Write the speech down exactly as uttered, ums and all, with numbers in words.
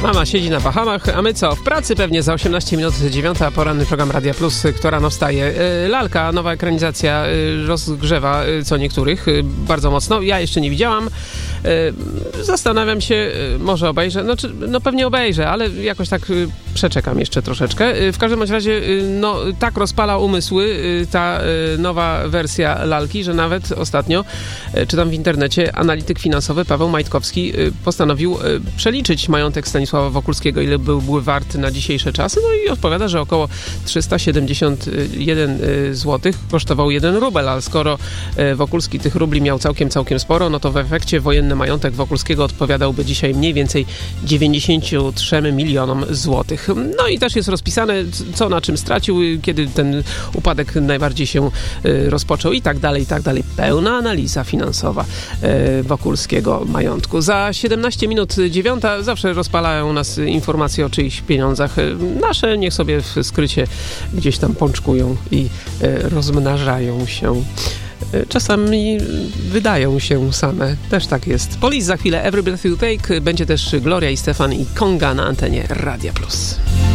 Mama siedzi na Bahamach, a my co? W pracy pewnie za osiemnaście minut dziewiąta, poranny program Radia Plus, kto rano wstaje. Lalka, nowa ekranizacja, rozgrzewa co niektórych bardzo mocno. Ja jeszcze nie widziałam. Zastanawiam się, może obejrzę. No, czy, no pewnie obejrzę, ale jakoś tak przeczekam jeszcze troszeczkę. W każdym bądź razie no, tak rozpala umysły ta nowa wersja Lalki, że nawet ostatnio czytam w internecie, analityk finansowy Paweł Majtkowski postanowił przeliczyć majątek Stanisława Wokulskiego, ile byłby wart na dzisiejsze czasy, no i odpowiada, że około trzysta siedemdziesiąt jeden złotych kosztował jeden rubel, a skoro Wokulski tych rubli miał całkiem, całkiem sporo, no to w efekcie wojenny majątek Wokulskiego odpowiadałby dzisiaj mniej więcej dziewięćdziesięciu trzem milionom złotych. No i też jest rozpisane, co na czym stracił, kiedy ten upadek najbardziej się rozpoczął i tak dalej, i tak dalej. Pełna analiza finansowa Wokulskiego majątku. Za siedemnaście minut dziewiąta zawsze rozpalają nas informacje o czyichś pieniądzach. Nasze niech sobie w skrycie gdzieś tam pączkują i rozmnażają się. Czasami wydają się same. Też tak jest. Police za chwilę, Every Breath You Take. Będzie też Gloria i Stefan i Konga na antenie Radia Plus.